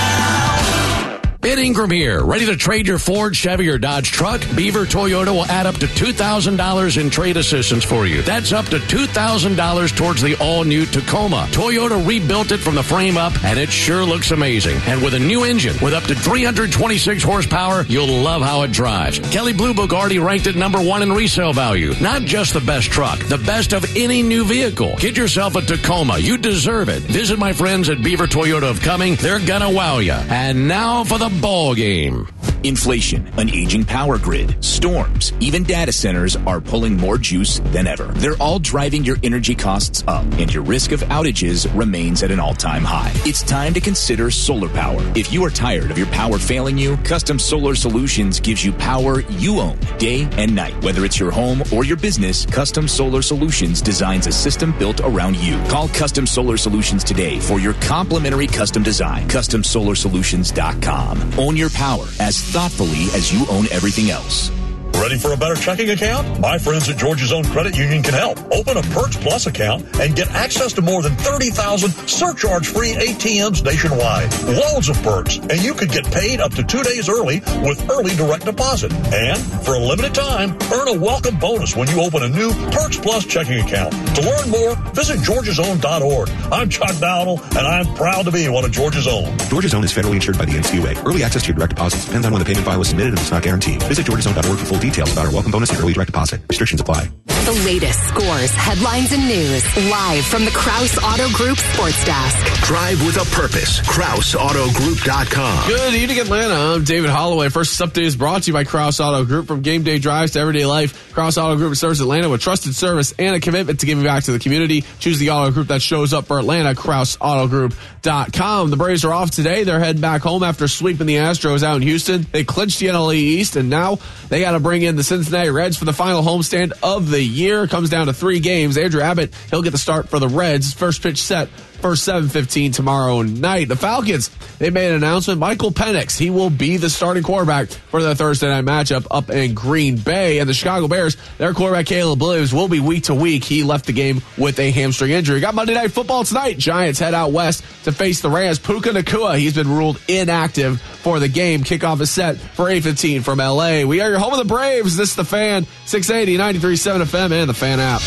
Ben Ingram here. Ready to trade your Ford, Chevy, or Dodge truck? Beaver Toyota will add up to two thousand dollars in trade assistance for you. That's up to two thousand dollars towards the all-new Tacoma. Toyota rebuilt it from the frame up, and it sure looks amazing. And with a new engine with up to three hundred twenty-six horsepower, you'll love how it drives. Kelley Blue Book already ranked it number one in resale value. Not just the best truck, the best of any new vehicle. Get yourself a Tacoma. You deserve it. Visit my friends at Beaver Toyota of Cumming. They're gonna wow you. And now for the ball game. Inflation, an aging power grid, storms, even data centers are pulling more juice than ever. They're all driving your energy costs up, and your risk of outages remains at an all-time high. It's time to consider solar power. If you are tired of your power failing you, Custom Solar Solutions gives you power you own day and night. Whether it's your home or your business, Custom Solar Solutions designs a system built around you. Call Custom Solar Solutions today for your complimentary custom design. custom solar solutions dot com. Own your power as thoughtfully as you own everything else. Ready for a better checking account? My friends at Georgia's Own Credit Union can help. Open a Perks Plus account and get access to more than thirty thousand surcharge-free A T Ms nationwide. Loads of perks, and you could get paid up to two days early with early direct deposit. And for a limited time, earn a welcome bonus when you open a new Perks Plus checking account. To learn more, visit georgias own dot org. I'm Chuck Dowdle, and I'm proud to be one of Georgia's Own. Georgia's Own is federally insured by the N C U A. Early access to your direct deposits depends on when the payment file is submitted and is not guaranteed. Visit georgias own dot org for full details about our welcome bonus and early direct deposit. Restrictions apply. The latest scores, headlines, and news live from the Krause Auto Group Sports Desk. Drive with a purpose. Krause Auto Group dot com. Good evening, Atlanta. I'm David Holloway. First update is brought to you by Krause Auto Group. From game day drives to everyday life, Krause Auto Group serves Atlanta with trusted service and a commitment to giving back to the community. Choose the auto group that shows up for Atlanta, Krause Auto Group dot com. The Braves are off today. They're heading back home after sweeping the Astros out in Houston. They clinched the N L East, and now they got to bring in the Cincinnati Reds for the final homestand of the year. Comes down to three games. Andrew Abbott, he'll get the start for the Reds. First pitch set for seven fifteen tomorrow night. The Falcons, they made an announcement. Michael Penix, he will be the starting quarterback for the Thursday night matchup up in Green Bay. And the Chicago Bears, their quarterback Caleb Williams will be week to week. He left the game with a hamstring injury. Got Monday Night Football tonight. Giants head out west to face the Rams. Puka Nacua, he's been ruled inactive for the game. Kickoff is set for eight fifteen from L A. We are your home of the Braves. This is The Fan, six eighty, ninety-three point seven F M, and the Fan app.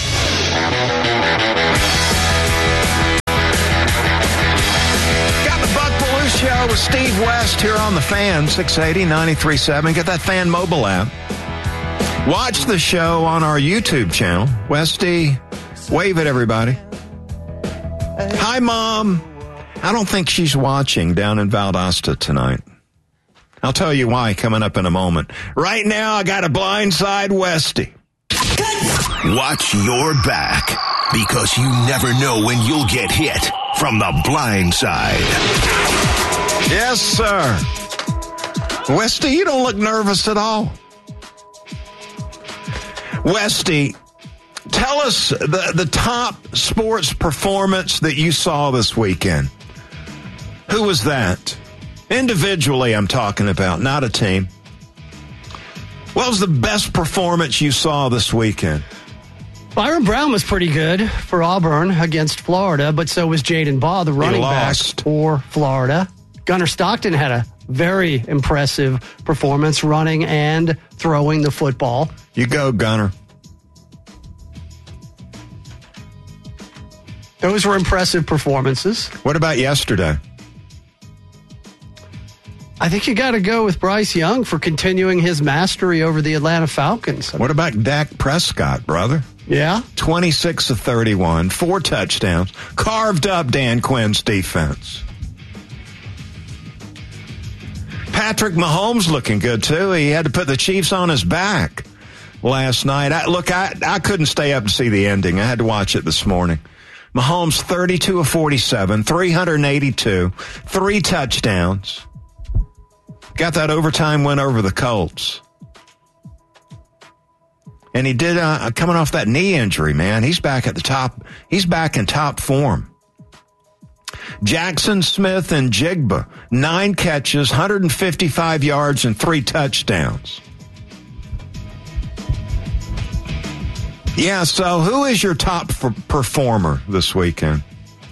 Show with Steve West here on the Fan, six eighty, ninety-three point seven. Get that Fan mobile app. Watch the show on our YouTube channel. Westy, wave at everybody. Hi, Mom. I don't think she's watching down in Valdosta tonight. I'll tell you why coming up in a moment. Right now, I got a blindside Westy. Watch your back, because you never know when you'll get hit from the blind side. Yes, sir. Westy, you don't look nervous at all. Westy, tell us the, the top sports performance that you saw this weekend. Who was that? Individually, I'm talking about, not a team. What was the best performance you saw this weekend? Byron Brown was pretty good for Auburn against Florida, but so was Jaden Baugh, the running back for Florida. Gunnar Stockton had a very impressive performance running and throwing the football. You go, Gunnar. Those were impressive performances. What about yesterday? I think you got to go with Bryce Young for continuing his mastery over the Atlanta Falcons. What about Dak Prescott, brother? Yeah? twenty-six of thirty-one, four touchdowns, carved up Dan Quinn's defense. Patrick Mahomes looking good, too. He had to put the Chiefs on his back last night. I, look, I, I couldn't stay up to see the ending. I had to watch it this morning. Mahomes, thirty-two of forty-seven, three hundred eighty-two, three touchdowns. Got that overtime win over the Colts. And he did, uh, coming off that knee injury, man. He's back at the top. He's back in top form. Jackson Smith and Jigba, nine catches, one hundred fifty-five yards, and three touchdowns. Yeah, so who is your top f- performer this weekend?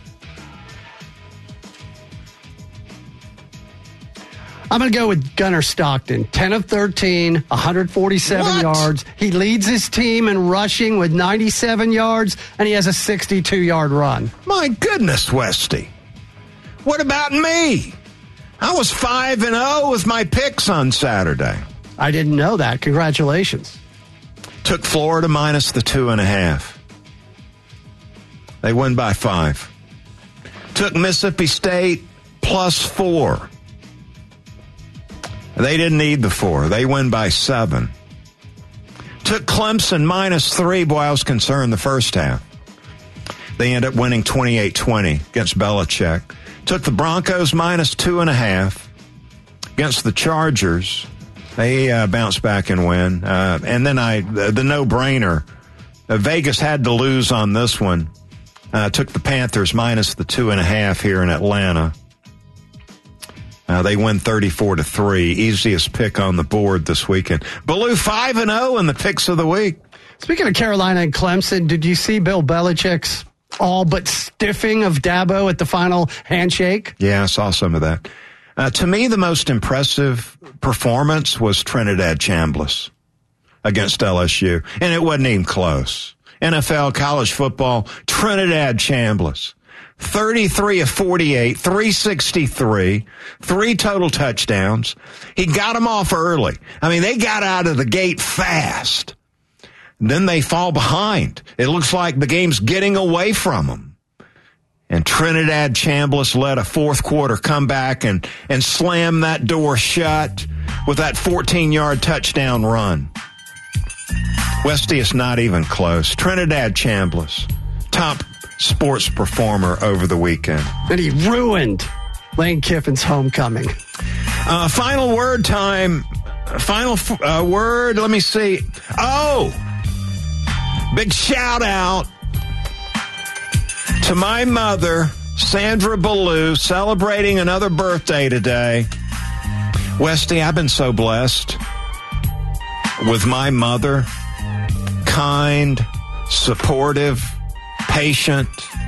I'm going to go with Gunnar Stockton. ten of thirteen, one hundred forty-seven What? yards. He leads his team in rushing with ninety-seven yards, and he has a sixty-two-yard run. My goodness, Westy. What about me? I was five and oh with my picks on Saturday. I didn't know that. Congratulations. Took Florida minus the two and a half. They win by five. Took Mississippi State plus four. They didn't need the four. They win by seven. Took Clemson minus three. Boy, I was concerned the first half. They end up winning twenty-eight twenty against Belichick. Took the Broncos minus two and a half against the Chargers. They uh, bounce back and win. Uh, and then I, the, the no-brainer, uh, Vegas had to lose on this one. Uh, took the Panthers minus the two and a half here in Atlanta. Uh, they win thirty-four to three. Easiest pick on the board this weekend. Baloo five and oh in the picks of the week. Speaking of Carolina and Clemson, did you see Bill Belichick's all but stiffing of Dabo at the final handshake? Yeah, I saw some of that. Uh, to me, the most impressive performance was Trinidad Chambliss against L S U, and it wasn't even close. N F L, college football, Trinidad Chambliss. thirty-three of forty-eight, three sixty-three, three total touchdowns. He got them off early. I mean, they got out of the gate fast. Then they fall behind. It looks like the game's getting away from them. And Trinidad Chambliss led a fourth quarter comeback and, and slammed that door shut with that fourteen-yard touchdown run. Westy is not even close. Trinidad Chambliss, top sports performer over the weekend. And he ruined Lane Kiffin's homecoming. Uh, final word time. Final uh, word. Let me see. Oh, big shout out to my mother, Sandra Ballou, celebrating another birthday today. Westy, I've been so blessed with my mother. Kind, supportive, patient.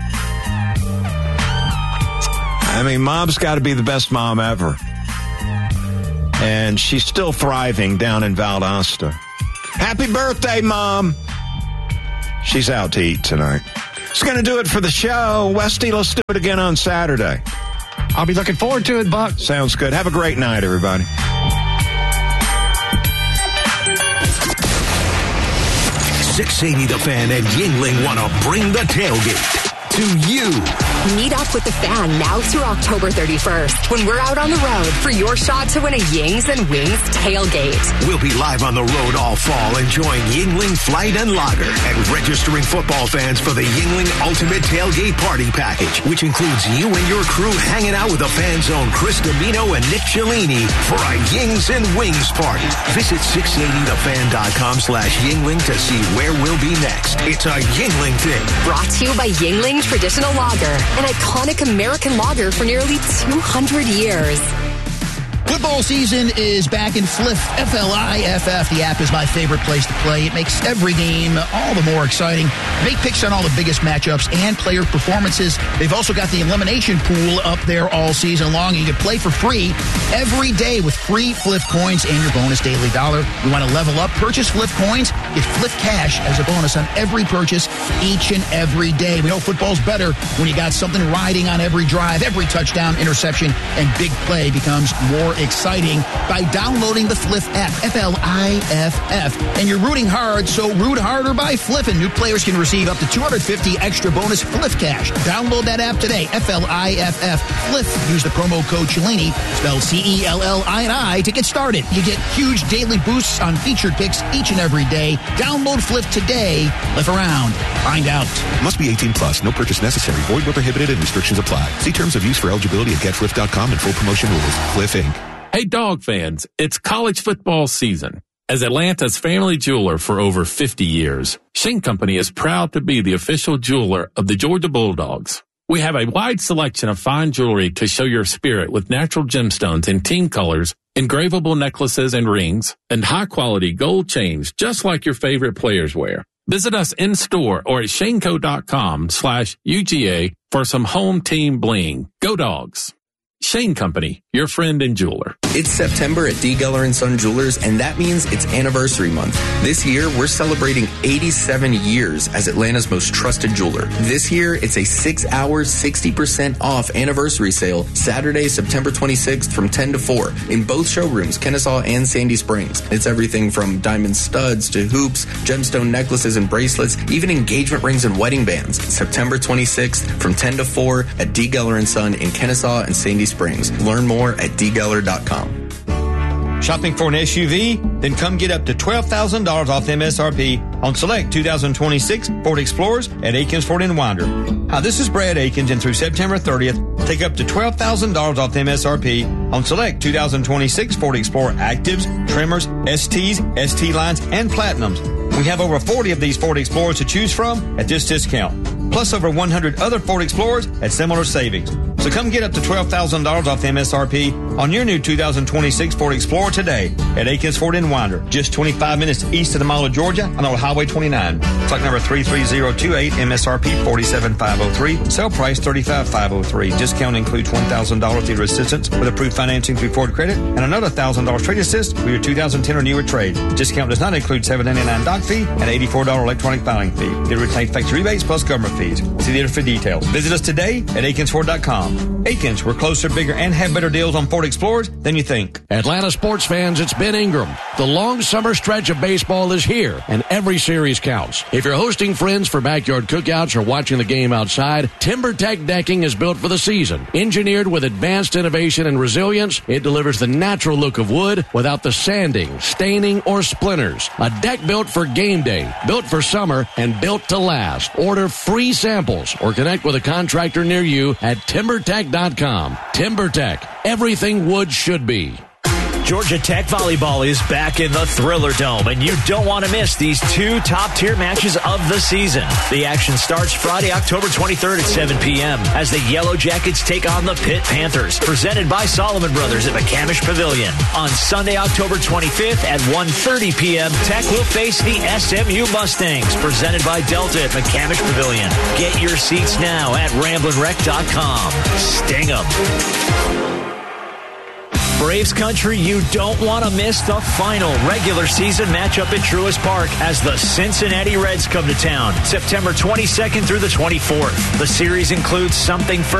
I mean, mom's got to be the best mom ever. And she's still thriving down in Valdosta. Happy birthday, Mom. She's out to eat tonight. It's going to do it for the show. Westy, let's do it again on Saturday. I'll be looking forward to it, Buck. Sounds good. Have a great night, everybody. six eighty The Fan and Yingling want to bring the tailgate to you. Meet up with the Fan now through October thirty-first when we're out on the road for your shot to win a Yings and Wings tailgate. We'll be live on the road all fall enjoying Yingling Flight and Lager and registering football fans for the Yingling Ultimate Tailgate Party Package, which includes you and your crew hanging out with the Fan Zone Chris Domino and Nick Cellini for a Yings and Wings party. Visit six eighty the fan dot com slash Yingling to see where we'll be next. It's a Yingling thing. Brought to you by Yingling Traditional Lager, an iconic American lager for nearly two hundred years. Football season is back in Fliff, F L I F F. The app is my favorite place to play. It makes every game all the more exciting. Make picks on all the biggest matchups and player performances. They've also got the elimination pool up there all season long. You can play for free every day with free Fliff coins and your bonus daily dollar. You want to level up? Purchase Fliff coins. Get Fliff cash as a bonus on every purchase each and every day. We know football's better when you got something riding on every drive, every touchdown, interception, and big play becomes more exciting. exciting by downloading the Fliff app, F L I F F. And you're rooting hard, so root harder by Fliffin'. New players can receive up to two hundred fifty extra bonus Fliff cash. Download that app today, F L I F F. Fliff. Use the promo code Cellini, spelled C E L L I N I, to get started. You get huge daily boosts on featured picks each and every day. Download Fliff today. Fliff around. Find out. Must be eighteen plus. No purchase necessary. Void where prohibited and restrictions apply. See terms of use for eligibility at get fliff dot com and full promotion rules. Fliff Incorporated. Hey, dog fans, it's college football season. As Atlanta's family jeweler for over fifty years, Shane Company is proud to be the official jeweler of the Georgia Bulldogs. We have a wide selection of fine jewelry to show your spirit with natural gemstones in team colors, engravable necklaces and rings, and high-quality gold chains just like your favorite players wear. Visit us in-store or at shaneco.com slash UGA for some home team bling. Go Dogs! Shane Company, your friend and jeweler. It's September at D. Geller and Son Jewelers, and that means it's anniversary month. This year, we're celebrating eighty-seven years as Atlanta's most trusted jeweler. This year, it's a six-hour, sixty percent off anniversary sale, Saturday, September twenty-sixth from ten to four in both showrooms, Kennesaw and Sandy Springs. It's everything from diamond studs to hoops, gemstone necklaces and bracelets, even engagement rings and wedding bands. September twenty-sixth from ten to four at D. Geller and Son in Kennesaw and Sandy Springs. Learn more at d geller dot com. Shopping for an S U V? Then come get up to twelve thousand dollars off M S R P on select two thousand twenty-six Ford Explorers at Akins Ford in Winder. Hi, this is Brad Akins, and through September thirtieth, take up to twelve thousand dollars off M S R P on select two thousand twenty-six Ford Explorer Actives, Trimmers, S Ts, S T Lines, and Platinums. We have over forty of these Ford Explorers to choose from at this discount, plus over one hundred other Ford Explorers at similar savings. So come get up to twelve thousand dollars off M S R P on your new two thousand twenty-six Ford Explorer today at Akins Ford in Winder, just twenty-five minutes east of the Mall of Georgia on Old Highway twenty-nine. Stock number three three zero two eight, M S R P forty-seven thousand five hundred three, sale price thirty-five thousand five hundred three. Discount includes one thousand dollars dealer assistance with approved financing through Ford Credit and another one thousand dollars trade assist with your two thousand ten or newer trade. Discount does not include seven dollars and ninety-nine cents doc fee and eighty-four dollars electronic filing fee. It retains factory rebates plus government fees. See dealer for details. Visit us today at akins ford dot com. Akins, we're closer, bigger, and have better deals on Ford Explorers than you think. Atlanta sports fans, it's Ben Ingram. The long summer stretch of baseball is here, and every series counts. If you're hosting friends for backyard cookouts or watching the game outside, TimberTech decking is built for the season. Engineered with advanced innovation and resilience, it delivers the natural look of wood without the sanding, staining, or splinters. A deck built for game day, built for summer, and built to last. Order free samples or connect with a contractor near you at timber tech dot com. TimberTech, everything wood should be. Georgia Tech Volleyball is back in the Thriller Dome, and you don't want to miss these two top-tier matches of the season. The action starts Friday, October twenty-third at seven p.m. as the Yellow Jackets take on the Pitt Panthers, presented by Solomon Brothers at McCamish Pavilion. On Sunday, October twenty-fifth at one thirty p.m., Tech will face the S M U Mustangs, presented by Delta at McCamish Pavilion. Get your seats now at ramblin rec dot com. Sting 'em. Braves country, you don't want to miss the final regular season matchup at Truist Park as the Cincinnati Reds come to town September twenty-second through the twenty-fourth. The series includes something for